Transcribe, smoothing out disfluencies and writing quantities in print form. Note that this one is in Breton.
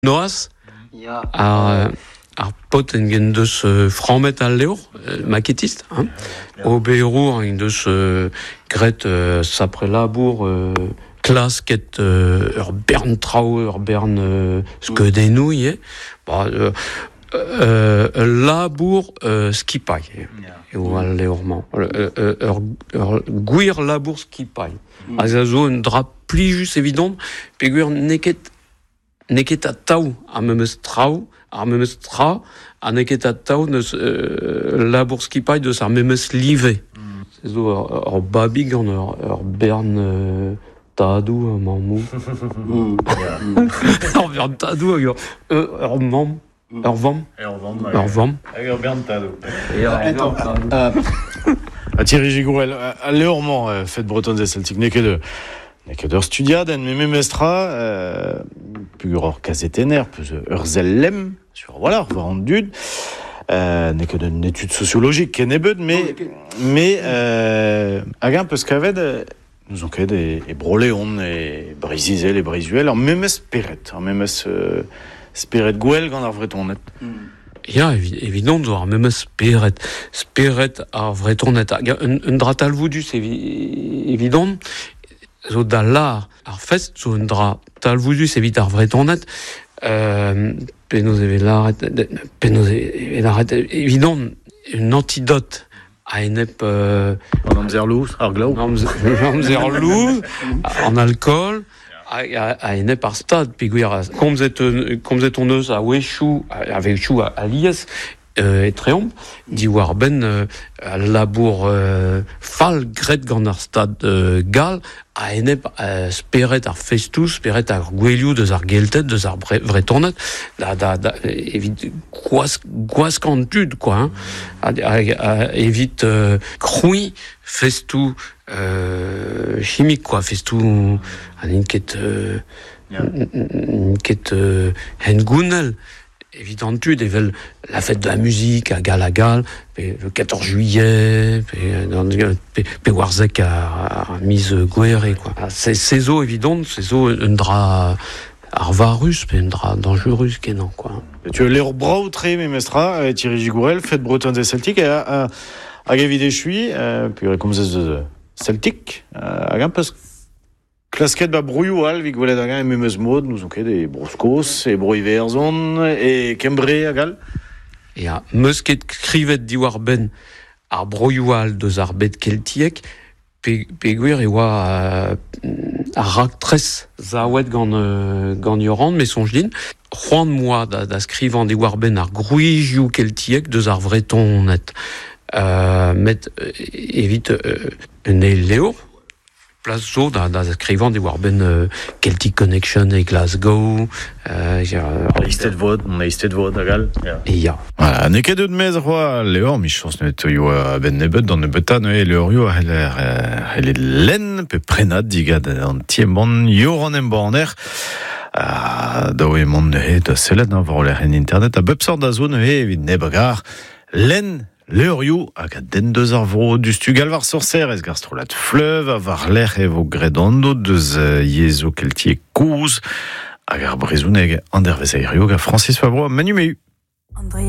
Noas, Ja. ar pot en gen deus franmet al leur, maquettiste, hein. Au Beirut en deus gret sapre labour klas ket ur bern trao, ur bern skeudennou, labour skipai, eo al leurman. Ur gwir labour skipai. A zo un dra plijus evidon, peogwir neket a tao ar memes tra, a neket a tao neus labour skipai deus ar memes live. Se zo ur babig an ur bern tadou, mamou. Ur bern tadou hag ur mam. Ur vam. Hag ur bern tadou. Thierry Gigourel, al leurman fet Bretons et Celtic, neket ur studiadenn, memestra, pugur ur kazetenner, peus ur zellem, sur ur varandud, neket un étude sociologique ken ebet, mais hag un peus kavet, nous on ket e broleon, e brizizel, e brizuel, ar memes speret, speret gwell gant ar vretonet. Ya, évident, zo ar memes speret ar vretonet. Un dra talvoudus évident, zo da lar ar fest, zo un dra talvoudus evit ar vretonet, penaos evit laret, évident, un antidote a enep... An amzer louz, ar glav. Amzer louz, an alcool, a enep ar stad, peogwir, komzet on eus a wechou, a wechou a lies, et treomp, di war ben labour fal gret gant ar stad gal, a enep speret ar festou, speret ar gwelioù deus ar geltet, deus ar vretonet, evit gwaskantud, quoi, evit kroui festou chimique, quoi, festou an ket hengounel. Évidentud, evel la fête de la musique à Gal, le 14 juillet, pe warzek a mise guerre, quoi. C'est zo évident, c'est zo un dra arvarus, pe un dra dangerus kenan, quoi. Tu as l'air brau très memestra, Thierry Gigourel, fête Bretons et Celtic, a gavide chui, puis comme ça Celtic, a un peu klasket ba brouillou al, vik volet hag e memes mod, nous on ket e broskos, e broiverzon, e kembre agal. Et a meus ket krivet diwar ben ar brouillou al deus ar bet keltiek, peogwir e oa ar rak tres zaouet gant yoran, me sonj din, c'hoant moa da skrivan diwar ben ar grouijiou keltiek deus ar vreton net. Met evit un eil leo, place zo da skrivan de war ben Celtic Connection e Glasgow, On a istet vod agal. Ya. Voilà, neket eud mez roa leor, mi chans net yo ben nebet dan nebetan e leor yo el len pe prenad digad an tiemban yoran emborner. Da oe mont da selet var ler en internet a bepsor da zo evit nebagar len leurioù hag a den deus ar vro du stu galvar sorcer ez garstrolat fleuve a var ler evo gredando deus yezo keltiek kouz hag ar brezouneg an dervez aerio ga Francis Fabro Manu Mehu.